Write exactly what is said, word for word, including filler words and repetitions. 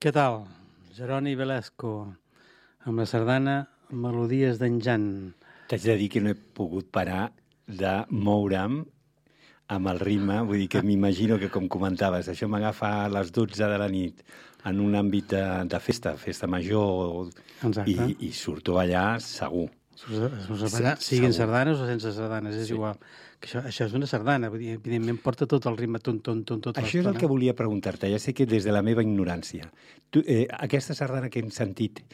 Què tal? Jeroni Velasco, amb la sardana Melodies d'en Jan. T'haig de dir que no he pogut parar de moure'm amb el ritme, vull dir que m'imagino que, com comentaves, això m'agafa a les dotze de la nit en un àmbit de, de festa, festa major, i, i surto allà segur. Surts allà, siguin sardanes o sense sardanes, és sí. igual. Que això, això és una sardana, vull dir, evidentment porta tot el ritme, ton, ton, ton, tot això és el que volia preguntar-te, ja sé que des de la meva ignorància, tu, eh, aquesta sardana que hem sentit